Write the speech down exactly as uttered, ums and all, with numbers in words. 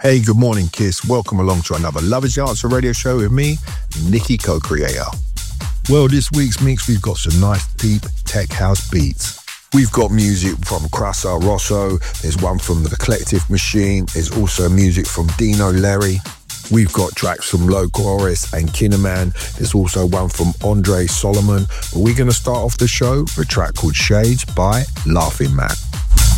Hey, good morning, Kiss. Welcome along to another Love Is the Answer radio show with me, Nicky Co-Creator. Well, this week's mix, we've got some nice deep tech house beats. We've got music from Crasa Rosso, there's one from The Collective Machine, there's also music from Dino Leri. We've got tracks from Locoris and Kinnaman, there's also one from Andre Solomon. But we're going to start off the show with a track called Shades by Laughing Man.